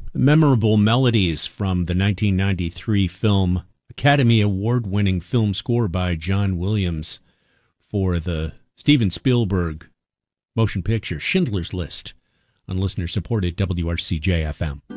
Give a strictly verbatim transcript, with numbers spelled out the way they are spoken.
Memorable melodies from the nineteen ninety-three film, Academy Award-winning film score by John Williams for the Steven Spielberg motion picture Schindler's List on listener-supported W R C J F M.